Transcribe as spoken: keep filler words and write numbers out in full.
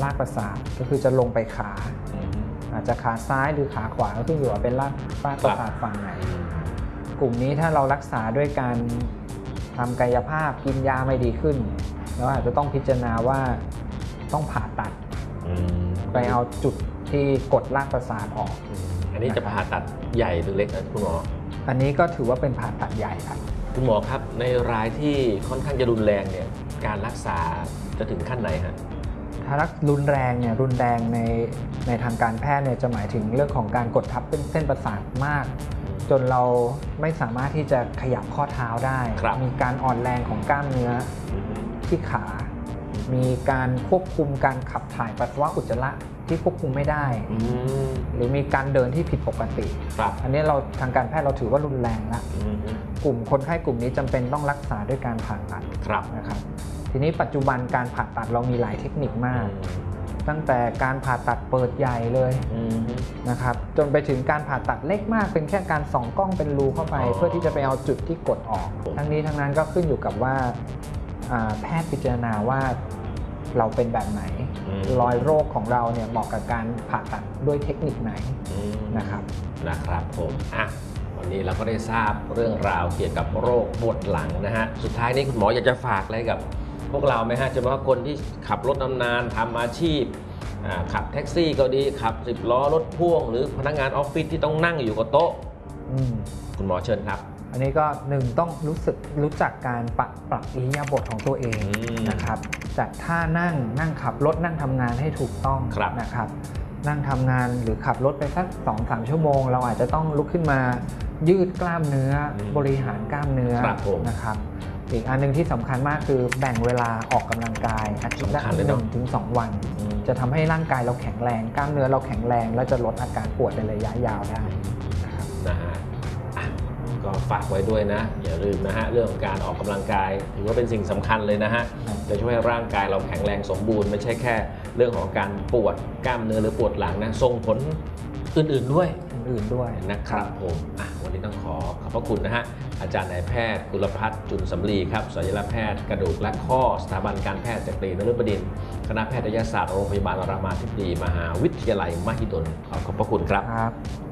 รากประสาทก็คือจะลงไปขาอาจจะขาซ้ายหรือขาขวาก็ขึ้นอยู่ว่าเป็นรากรากประสาทฝั่งไหนกลุ่มนี้ถ้าเรารักษาด้วยการทำกายภาพกินยาไม่ดีขึ้นเราอาจจะต้องพิจารณาว่าต้องผ่าตัดไปเอาจุดที่กดรากประสาทออกอันนี้จะผ่าตัดใหญ่หรือเล็กนะคุณหมออันนี้ก็ถือว่าเป็นผ่าตัดใหญ่ครับคุณหมอครับในรายที่ค่อนข้างจะรุนแรงเนี่ยการรักษาจะถึงขั้นไหนฮะถ้ารักรุนแรงเนี่ยรุนแรงในในทางการแพทย์เนี่ยจะหมายถึงเรื่องของการกดทับเป็นเส้นประสาทมากจนเราไม่สามารถที่จะขยับข้อเท้าได้มีการอ่อนแรงของกล้ามเนื้อที่ขา มีการควบคุมการขับถ่ายปัสสาวะอุจจาระที่ควบคุมไม่ได้หรือมีการเดินที่ผิดปกติอันนี้เราทางการแพทย์เราถือว่ารุนแรงแล้วกลุ่มคนไข้กลุ่มนี้จำเป็นต้องรักษาด้วยการผ่าตัดนะครับทีนี้ปัจจุบันการผ่าตัดเรามีหลายเทคนิคมากตั้งแต่การผ่าตัดเปิดใหญ่เลยนะครับจนไปถึงการผ่าตัดเล็กมากเป็นแค่การส่องกล้องเป็นรูเข้าไปเพื่อที่จะไปเอาจุดที่กดออกทั้งนี้ทั้งนั้นก็ขึ้นอยู่กับว่าแพทย์พิจารณาว่าเราเป็นแบบไหนรอยโรคของเราเนี่ยเหมาะกับการผ่าตัดด้วยเทคนิคไหนนะครับนะครับผมอ่ะวันนี้เราก็ได้ทราบเรื่องราวเกี่ยวกับโรคปวดหลังนะฮะสุดท้ายนี้คุณหมออยากจะฝากอะไรกับพวกเราไหมฮะจะว่าคนที่ขับรถนานๆทำอาชีพขับแท็กซี่ก็ดีขับสิบล้อรถพ่วงหรือพนักงานออฟฟิศที่ต้องนั่งอยู่กับโต๊ะคุณหมอเชิญครับอันนี้ก็หนึ่งต้องรู้สึกรู้จักการปรับปรับอิริยาบถของตัวเองนะครับจัดท่านั่งนั่งขับรถนั่งทำงานให้ถูกต้องนะครับนั่งทำงานหรือขับรถไปสักสองสามชั่วโมงเราอาจจะต้องลุกขึ้นมายืดกล้ามเนื้อบริหารกล้ามเนื้อนะครับอีกอันหนึ่งที่สำคัญมากคือแบ่งเวลาออกกำลังกายอาทิตย์ละหนึ่งถึงสองวันจะทำให้ร่างกายเราแข็งแรงกล้ามเนื้อเราแข็งแรงและจะลดอาการปวดในระยะยาวได้นะครับนะฮะก็ฝากไว้ด้วยนะอย่าลืมนะฮะเรื่องของการออกกำลังกายถือว่าเป็นสิ่งสำคัญเลยนะฮะจะช่วยให้ร่างกายเราแข็งแรงสมบูรณ์ไม่ใช่แค่เรื่องของการปวดกล้ามเนื้อหรือปวดหลังนะส่งผลอื่นๆด้วยอื่นๆด้วยนะครับผมวันนี้ต้องขอขอบพระคุณนะฮะอาจารย์นายแพทย์กุลภัทรจุลสำลีครับศัลยแพทย์กระดูกและข้อสถาบันการแพทย์จักรีนฤบดินทร์คณะแพทยศาสตร์โรงพยาบาลรามาธิบดีมหาวิทยาลัยมหิดลขอขอบพระคุณครับ